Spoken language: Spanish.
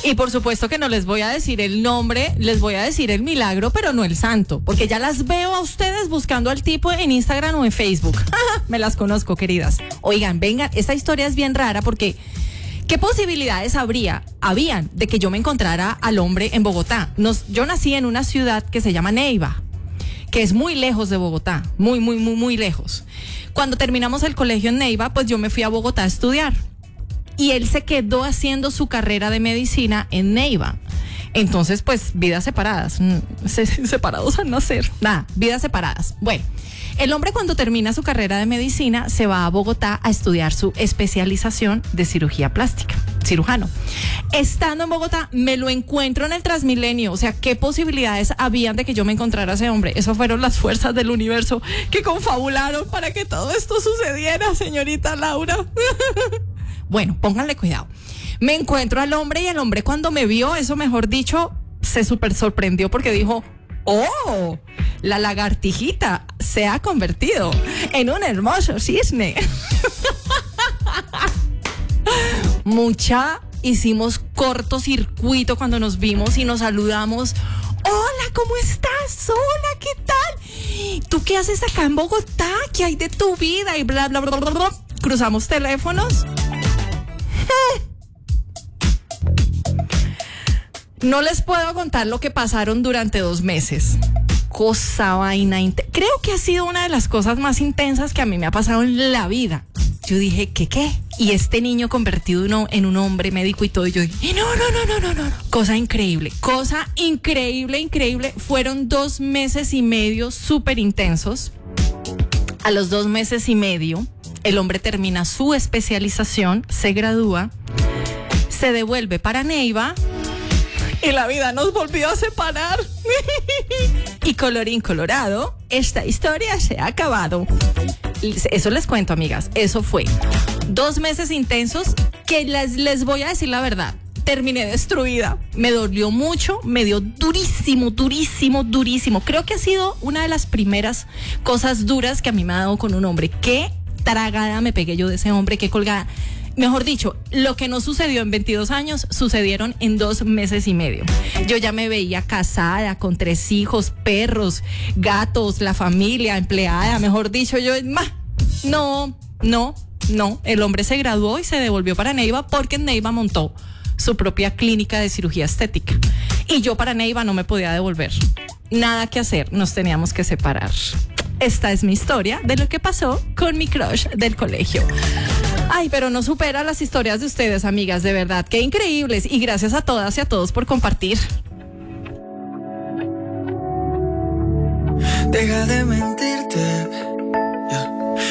Y por supuesto que no les voy a decir el nombre, les voy a decir el milagro, pero no el santo, porque ya las veo a ustedes buscando al tipo en Instagram o en Facebook. Me las conozco, queridas. Oigan, vengan, esta historia es bien rara porque ¿qué posibilidades habían de que yo me encontrara al hombre en Bogotá? Yo nací en una ciudad que se llama Neiva, que es muy lejos de Bogotá, muy lejos. Cuando terminamos el colegio en Neiva, pues yo me fui a Bogotá a estudiar. Y él se quedó haciendo su carrera de medicina en Neiva. Entonces, pues, vidas separadas. Separados al nacer. Nada, vidas separadas. Bueno, el hombre cuando termina su carrera de medicina se va a Bogotá a estudiar su especialización de cirugía plástica. Cirujano. Estando en Bogotá, me lo encuentro en el Transmilenio. O sea, ¿qué posibilidades habían de que yo me encontrara a ese hombre? Eso fueron las fuerzas del universo que confabularon para que todo esto sucediera, señorita Laura. Bueno, pónganle cuidado. Me encuentro al hombre y el hombre cuando me vio, eso mejor dicho, se súper sorprendió porque dijo, ¡oh! La lagartijita se ha convertido en un hermoso cisne. Hicimos cortocircuito cuando nos vimos y nos saludamos. Hola, ¿cómo estás? Hola, ¿qué tal? ¿Tú qué haces acá en Bogotá? ¿Qué hay de tu vida? Y bla, bla, bla, bla, bla. Cruzamos teléfonos. No les puedo contar lo que pasaron durante 2 meses. Cosa, vaina, creo que ha sido una de las cosas más intensas que a mí me ha pasado en la vida. Yo dije, ¿qué? Y este niño convertido en un hombre médico y todo. Y yo dije, no. Cosa increíble. Fueron 2 meses y medio súper intensos. A los 2 meses y medio, el hombre termina su especialización, se gradúa, se devuelve para Neiva y la vida nos volvió a separar. Y colorín colorado, esta historia se ha acabado. Eso les cuento, amigas. Eso fue 2 meses intensos que les voy a decir la verdad. Terminé destruida. Me dolió mucho, me dio durísimo. Creo que ha sido una de las primeras cosas duras que a mí me ha dado con un hombre. Qué tragada me pegué yo de ese hombre, qué colgada. Mejor dicho, lo que no sucedió en 22 años, sucedieron en 2 meses y medio. Yo ya me veía casada, con 3 hijos, perros, gatos, la familia, empleada, mejor dicho, no. El hombre se graduó y se devolvió para Neiva porque en Neiva montó su propia clínica de cirugía estética. Y yo para Neiva no me podía devolver. Nada que hacer, nos teníamos que separar. Esta es mi historia de lo que pasó con mi crush del colegio. Ay, pero no supera las historias de ustedes, amigas, de verdad, qué increíbles. Y gracias a todas y a todos por compartir. Deja de mentirte.